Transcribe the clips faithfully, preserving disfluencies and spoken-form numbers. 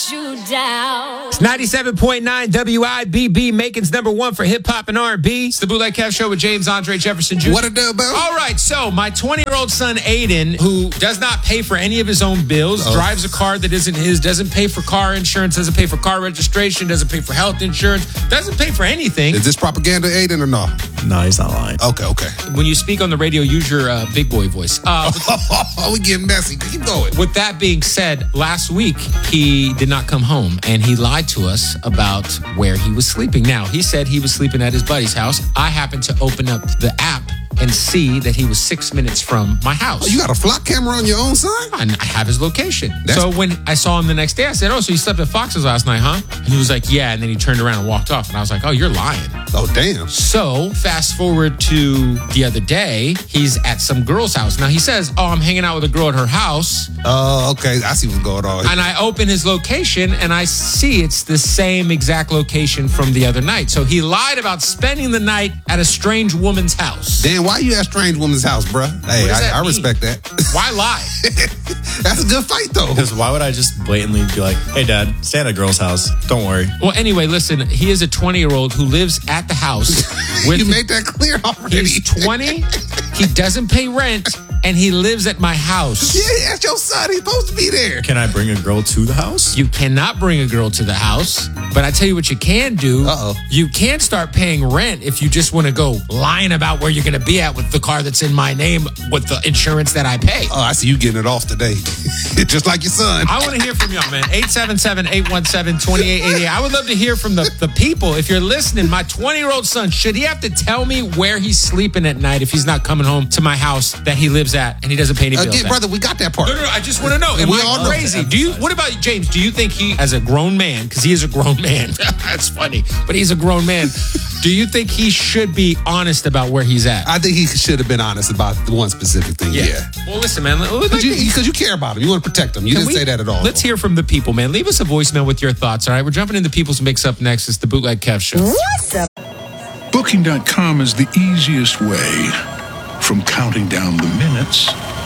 let you down. It's ninety-seven point nine W I B B, Macon's number one for hip-hop and R and B. It's the Bootleg Kev Show with James Andre Jefferson Junior What a do, bro? All right, so my twenty-year-old son, Aiden, who does not pay for any of his own bills, oh. drives a car that isn't his, doesn't pay for car insurance, doesn't pay for car registration, doesn't pay for health insurance, doesn't pay for anything. Is this propaganda, Aiden, or no? No, he's not lying. Okay, okay. When you speak on the radio, use your uh, big boy voice. Uh, oh, we getting messy. Keep going. With that being said, last week, he did not come home, and he lied to us about where he was sleeping. Now, he said he was sleeping at his buddy's house. I happened to open up the app and see that he was six minutes from my house. Oh, you got a flock camera on your own son? And I have his location. That's... So when I saw him the next day, I said, oh, so you slept at Fox's last night, huh? And he was like, yeah. And then he turned around and walked off. And I was like, oh, you're lying. Oh, damn. So fast forward to the other day, he's at some girl's house. Now he says, oh, I'm hanging out with a girl at her house. Oh, uh, okay. I see what's going on. And I open his location and I see it's the same exact location from the other night. So he lied about spending the night at a strange woman's house. Damn, why you at a strange woman's house, bruh? Hey, I, I respect that. Why lie? That's a good fight, though. Because why would I just blatantly be like, hey, Dad, stay at a girl's house. Don't worry. Well, anyway, listen, he is a twenty-year-old who lives at the house. With you made that clear already. He's twenty. He doesn't pay rent. And he lives at my house. Yeah, that's your son. He's supposed to be there. Can I bring a girl to the house? You cannot bring a girl to the house. But I tell you what you can do. Uh-oh. You can start paying rent if you just want to go lying about where you're going to be at with the car that's in my name with the insurance that I pay. Oh, I see you getting it off today. Just like your son. I want to hear from y'all, man. eight seven seven, eight one seven, two eight eight eight. I would love to hear from the, the people. If you're listening, my twenty-year-old son, should he have to tell me where he's sleeping at night if he's not coming home to my house that he lives at and he doesn't pay any bills Again, at? brother, we got that part. No, no, no. I just want to know. Am we I all crazy? Do you? What about James? Do you think he, as a grown man, because he is a grown man, that's funny, but he's a grown man. Do you think he should be honest about where he's at? I think he should have been honest about the one specific thing. Yeah. yeah. Well, listen, man. Because like you, you care about him. You want to protect him. You didn't we, say that at all. Let's hear from the people, man. Leave us a voicemail with your thoughts, all right? We're jumping into People's Mix Up next. It's the Bootleg Kev Show. What's up? Booking dot com is the easiest way from counting down the minutes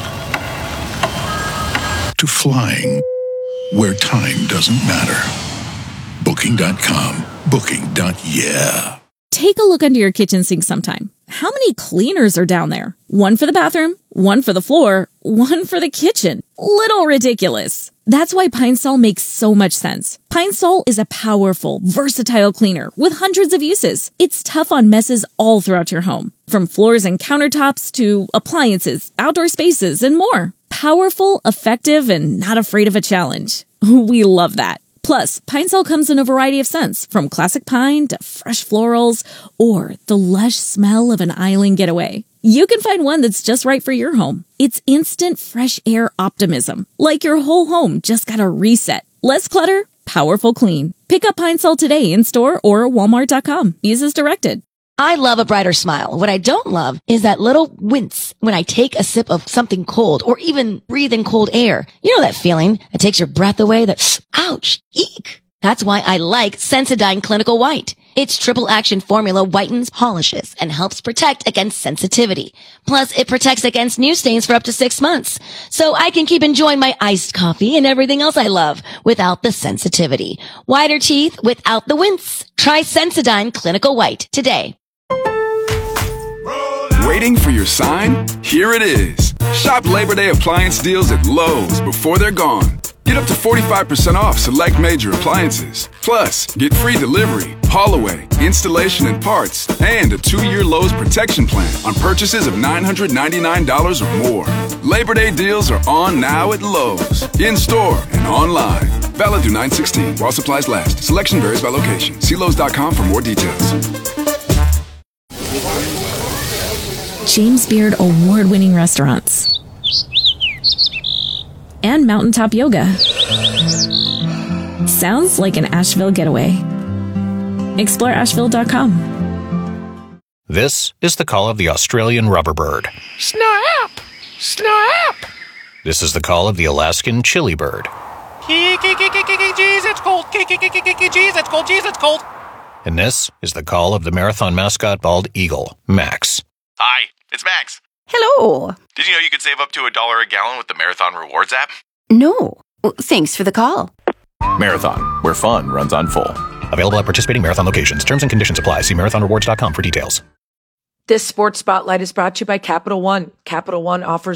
to flying where time doesn't matter. Booking dot com. Booking. Yeah. Take a look under your kitchen sink sometime. How many cleaners are down there? One for the bathroom, one for the floor, one for the kitchen. Little ridiculous. That's why Pine Sol makes so much sense. Pine Sol is a powerful, versatile cleaner with hundreds of uses. It's tough on messes all throughout your home, from floors and countertops to appliances, outdoor spaces, and more. Powerful, effective, and not afraid of a challenge. We love that. Plus, Pine Sol comes in a variety of scents, from classic pine to fresh florals or the lush smell of an island getaway. You can find one that's just right for your home. It's instant fresh air optimism, like your whole home just got a reset. Less clutter, powerful clean. Pick up Pine Sol today in store or walmart dot com. Use as directed. I love a brighter smile. What I don't love is that little wince when I take a sip of something cold or even breathe in cold air. You know that feeling that takes your breath away, that, ouch, eek. That's why I like Sensodyne Clinical White. Its triple action formula whitens, polishes, and helps protect against sensitivity. Plus, it protects against new stains for up to six months. So I can keep enjoying my iced coffee and everything else I love without the sensitivity. Whiter teeth without the wince. Try Sensodyne Clinical White today. Waiting for your sign? Here it is. Shop Labor Day appliance deals at Lowe's before they're gone. Get up to forty-five percent off select major appliances. Plus, get free delivery, haul away, installation and parts, and a two-year Lowe's protection plan on purchases of nine hundred ninety-nine dollars or more. Labor Day deals are on now at Lowe's, in-store and online. Valid through nine sixteen while supplies last. Selection varies by location. See Lowe's dot com for more details. James Beard award-winning restaurants and mountaintop yoga. Sounds like an Asheville getaway. Explore Asheville dot com. This is the call of the Australian rubberbird. Snap! Snap! This is the call of the Alaskan chilibird. Jeez, it's cold. Jeez, it's cold. Jeez, it's cold. And this is the call of the marathon mascot bald eagle, Max. Hi, it's Max. Hello. Did you know you could save up to a dollar a gallon with the Marathon Rewards app? No. Well, thanks for the call. Marathon, where fun runs on full. Available at participating Marathon locations. Terms and conditions apply. See marathon rewards dot com for details. This Sports Spotlight is brought to you by Capital One. Capital One offers